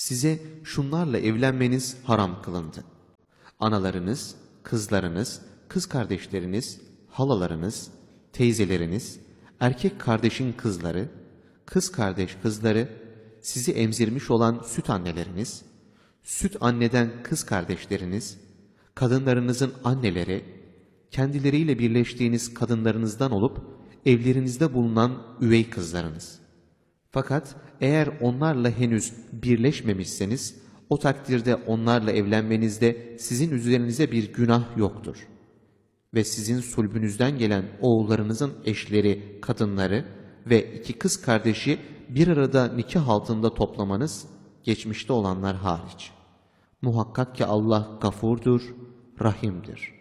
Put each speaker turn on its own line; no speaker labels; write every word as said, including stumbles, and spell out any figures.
size şunlarla evlenmeniz haram kılındı. Analarınız, kızlarınız, kız kardeşleriniz, halalarınız, teyzeleriniz, erkek kardeşin kızları, kız kardeş kızları, sizi emzirmiş olan süt anneleriniz, süt anneden kız kardeşleriniz, kadınlarınızın anneleri, kendileriyle birleştiğiniz kadınlarınızdan olup evlerinizde bulunan üvey kızlarınız. Fakat eğer onlarla henüz birleşmemişseniz, o takdirde onlarla evlenmenizde sizin üzerinize bir günah yoktur. Ve sizin sulbünüzden gelen oğullarınızın eşleri, kadınları ve iki kız kardeşi bir arada nikah altında toplamanız, geçmişte olanlar hariç. Muhakkak ki Allah gafurdur, rahimdir.